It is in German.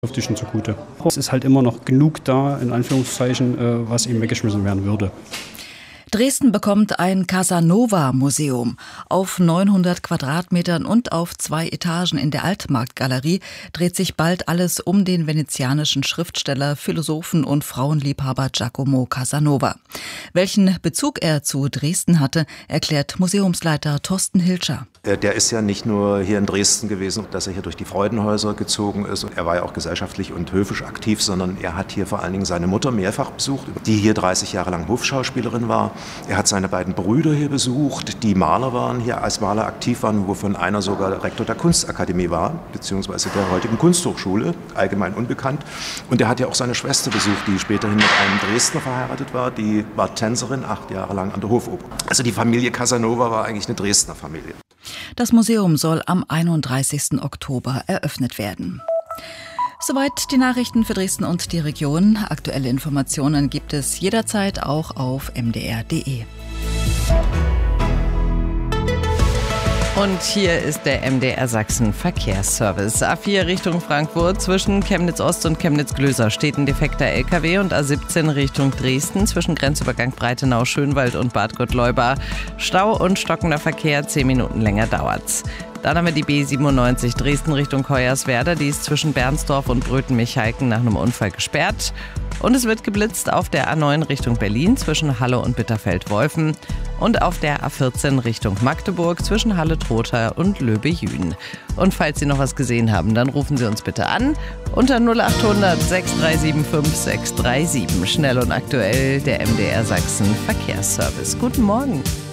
zugute. Es ist halt immer noch genug da, in Anführungszeichen, was ihm weggeschmissen werden würde. Dresden bekommt ein Casanova-Museum. Auf 900 Quadratmetern und auf 2 Etagen in der Altmarktgalerie dreht sich bald alles um den venezianischen Schriftsteller, Philosophen und Frauenliebhaber Giacomo Casanova. Welchen Bezug er zu Dresden hatte, erklärt Museumsleiter Thorsten Hilscher. Der ist ja nicht nur hier in Dresden gewesen, dass er hier durch die Freudenhäuser gezogen ist. Er war ja auch gesellschaftlich und höfisch aktiv, sondern er hat hier vor allen Dingen seine Mutter mehrfach besucht, die hier 30 Jahre lang Hofschauspielerin war. Er hat seine beiden Brüder hier besucht, die Maler waren, hier als Maler aktiv waren, wovon einer sogar Rektor der Kunstakademie war, beziehungsweise der heutigen Kunsthochschule, allgemein unbekannt. Und er hat ja auch seine Schwester besucht, die späterhin mit einem Dresdner verheiratet war. Die war Tänzerin, 8 Jahre lang an der Hofoper. Also die Familie Casanova war eigentlich eine Dresdner Familie. Das Museum soll am 31. Oktober eröffnet werden. Soweit die Nachrichten für Dresden und die Region. Aktuelle Informationen gibt es jederzeit auch auf mdr.de. Und hier ist der MDR Sachsen Verkehrsservice. A4 Richtung Frankfurt zwischen Chemnitz Ost und Chemnitz Glöser steht ein defekter LKW und A17 Richtung Dresden zwischen Grenzübergang Breitenau, Schönwald und Bad Gottleuba. Stau und stockender Verkehr, 10 Minuten länger dauert's. Dann haben wir die B97 Dresden Richtung Hoyerswerda, die ist zwischen Bernsdorf und Bröthen-Michalken nach einem Unfall gesperrt. Und es wird geblitzt auf der A9 Richtung Berlin zwischen Halle und Bitterfeld-Wolfen und auf der A14 Richtung Magdeburg zwischen Halle-Trotha und Löbe-Jühen. Und falls Sie noch was gesehen haben, dann rufen Sie uns bitte an unter 0800 6375 637. Schnell und aktuell der MDR Sachsen Verkehrsservice. Guten Morgen.